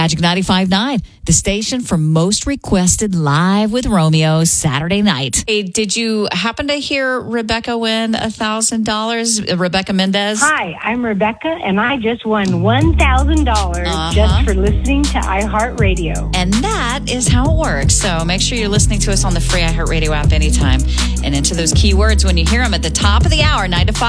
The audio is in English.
Magic 95.9, the station for most requested Live with Romeo Saturday night. Hey, did you happen to hear Rebecca win $1,000? Rebecca Mendez? Hi, I'm Rebecca, and I just won $1,000 just for listening to iHeartRadio. And that is how it works. So make sure you're listening to us on the free iHeartRadio app anytime. And enter those keywords when you hear them at the top of the hour, 9 to 5.